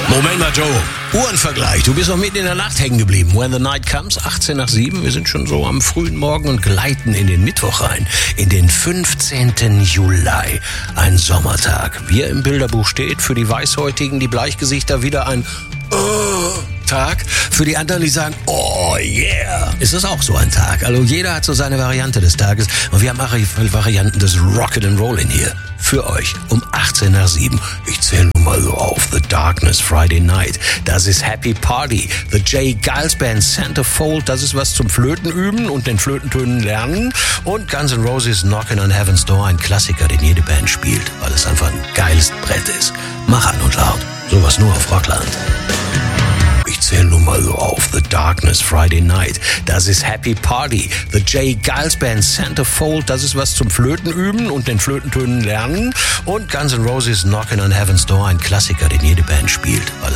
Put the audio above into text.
Moment mal, Joe. Uhrenvergleich. Du bist noch mitten in der Nacht hängen geblieben. When the Night Comes, 18 nach 7. Wir sind schon so am frühen Morgen und gleiten in den Mittwoch rein. In den 15. Juli. Ein Sommertag. Wie er im Bilderbuch steht, für die Weißhäutigen, die Bleichgesichter wieder ein Tag. Für die anderen, die sagen, oh yeah, ist das auch so ein Tag. Also jeder hat so seine Variante des Tages. Und wir haben Varianten des Rock'n'Roll in hier. Für euch um 18 nach 7. Ich zähle nun mal so auf. The Darkness, Friday Night. Das ist Happy Party. The Jay Giles Band, Centerfold. Das ist was zum Flöten üben und den Flötentönen lernen. Und Guns N' Roses, Knockin' on Heaven's Door. Ein Klassiker, den jede Band spielt, weil es einfach ein geiles Brett ist. Mach an und laut. Sowas nur auf Rockland. Ich zähle nun mal so auf. The Darkness, Friday Night. Das ist Happy Party. The Jay Giles Band, Centerfold. Das ist was zum Flöten üben und den Flötentönen lernen. Und Guns N' Roses, Knockin' on Heaven's Door. Ein Klassiker, den jede Band spielt, weil